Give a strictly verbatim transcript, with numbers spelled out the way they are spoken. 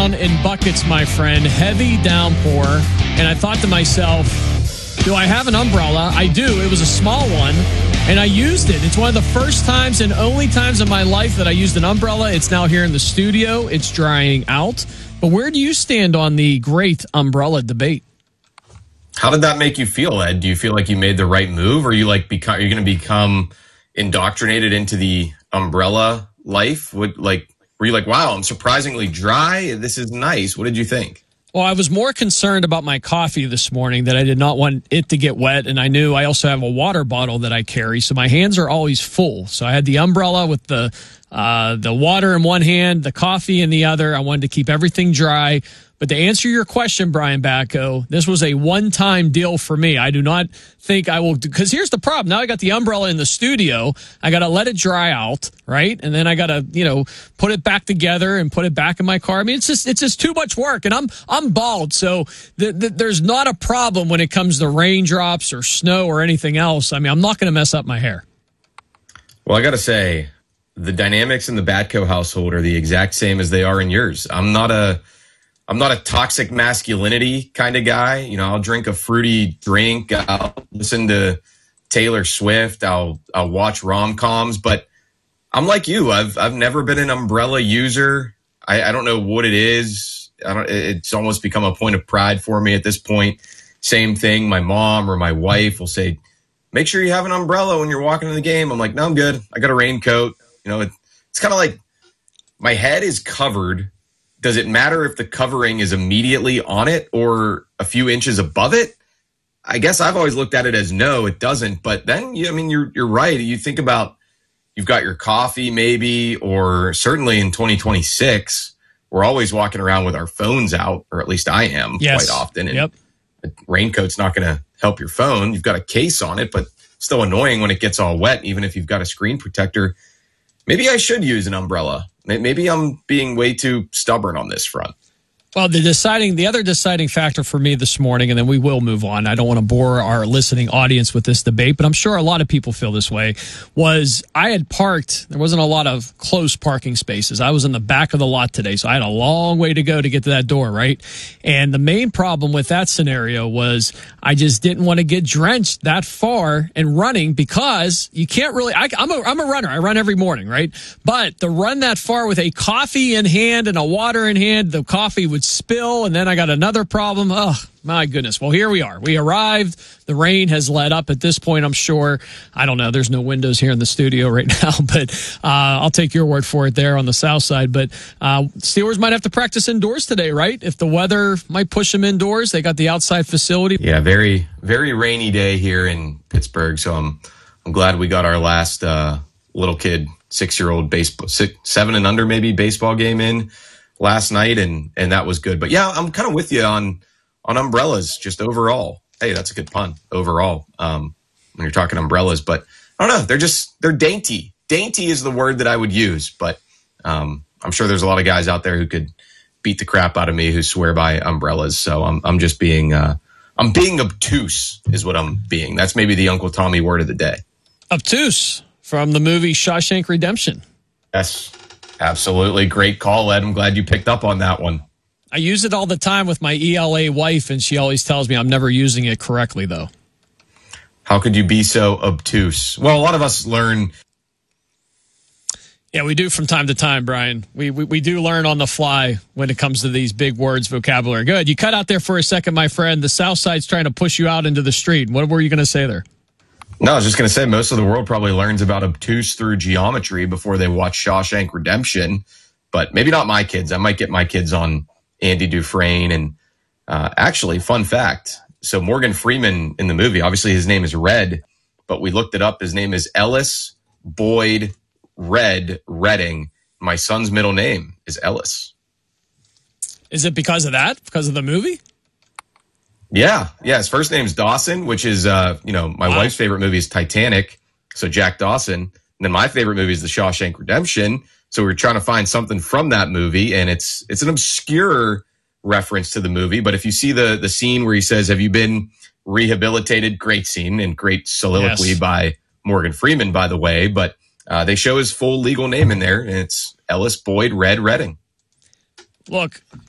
down in buckets, my friend. Heavy downpour. And I thought to myself, do I have an umbrella? I do. It was a small one, and I used it. It's one of the first times and only times in my life that I used an umbrella. It's now here in the studio. It's drying out. But where do you stand on the great umbrella debate? How did that make you feel, Ed? Do you feel like you made the right move, or are you like become, you're going to become indoctrinated into the umbrella life? Would like were you like, wow, I'm surprisingly dry? This is nice. What did you think? Well, I was more concerned about my coffee this morning, that I did not want it to get wet. And I knew I also have a water bottle that I carry, so my hands are always full. So I had the umbrella with the uh, the water in one hand, the coffee in the other. I wanted to keep everything dry. But to answer your question, Brian Batko, this was a one-time deal for me. I do not think I will, because here's the problem. Now I got the umbrella in the studio. I got to let it dry out, right? And then I got to, you know, put it back together and put it back in my car. I mean, it's just it's just too much work. And I'm I'm bald, so th- th- there's not a problem when it comes to raindrops or snow or anything else. I mean, I'm not going to mess up my hair. Well, I got to say, the dynamics in the Batco household are the exact same as they are in yours. I'm not a I'm not a toxic masculinity kind of guy. You know, I'll drink a fruity drink. I'll listen to Taylor Swift. I'll I'll watch rom-coms. But I'm like you. I've I've never been an umbrella user. I, I don't know what it is. I don't. It's almost become a point of pride for me at this point. Same thing. My mom or my wife will say, "Make sure you have an umbrella when you're walking to the game." I'm like, "No, I'm good. I got a raincoat." You know, it, it's kind of like my head is covered. Does it matter if the covering is immediately on it or a few inches above it? I guess I've always looked at it as no, it doesn't. But then, I mean, you're you're right. You think about, you've got your coffee maybe, or certainly in twenty twenty-six, we're always walking around with our phones out, or at least I am yes. quite often. And yep. a raincoat's not going to help your phone. You've got a case on it, but still annoying when it gets all wet, even if you've got a screen protector. Maybe I should use an umbrella. Maybe I'm being way too stubborn on this front. Well, the deciding, the other deciding factor for me this morning, and then we will move on. I don't want to bore our listening audience with this debate, but I'm sure a lot of people feel this way, was I had parked. There wasn't a lot of close parking spaces. I was in the back of the lot today, so I had a long way to go to get to that door, right? And the main problem with that scenario was I just didn't want to get drenched that far and running, because you can't really, I, I'm a, I'm a runner. I run every morning, right? But to run that far with a coffee in hand and a water in hand, the coffee would spill, and then I got another problem. Oh, my goodness. Well, here we are. We arrived. The rain has let up at this point, I'm sure. I don't know. There's no windows here in the studio right now, but uh, I'll take your word for it there on the south side. But uh, Steelers might have to practice indoors today, right? If the weather might push them indoors, they got the outside facility. Yeah, very, very rainy day here in Pittsburgh. So I'm, I'm glad we got our last uh, little kid, six-year-old baseball, six, seven and under maybe baseball game in last night, and and that was good. But yeah, I'm kind of with you on on umbrellas just overall. Hey, that's a good pun, overall, um, when you're talking umbrellas. But I don't know, they're just, they're dainty. Dainty is the word that I would use, but um, I'm sure there's a lot of guys out there who could beat the crap out of me who swear by umbrellas. So I'm I'm just being, uh, I'm being obtuse is what I'm being. That's maybe the Uncle Tommy word of the day. Obtuse, from the movie Shawshank Redemption. Yes. Absolutely. Great call, Ed. I'm glad you picked up on that one. I use it all the time with my E L A wife, and she always tells me I'm never using it correctly, though. How could you be so obtuse? Well, a lot of us learn. Yeah, we do from time to time, Brian. We, we we do learn on the fly when it comes to these big words, vocabulary. Good. You cut out there for a second, my friend. The South Side's trying to push you out into the street. What were you going to say there? No, I was just going to say most of the world probably learns about obtuse through geometry before they watch Shawshank Redemption, but maybe not my kids. I might get my kids on Andy Dufresne. And uh, actually, fun fact, so Morgan Freeman in the movie, obviously his name is Red, but we looked it up. His name is Ellis Boyd Red Redding. My son's middle name is Ellis. Is it because of that? Because of the movie? Yeah, yeah. His first name's Dawson, which is, uh, you know, my wow. wife's favorite movie is Titanic. So Jack Dawson. And then my favorite movie is The Shawshank Redemption. So we we're trying to find something from that movie, and it's it's an obscure reference to the movie. But if you see the the scene where he says, "Have you been rehabilitated?" Great scene and great soliloquy yes. by Morgan Freeman, by the way. But uh, they show his full legal name in there, and it's Ellis Boyd Red Redding. Look,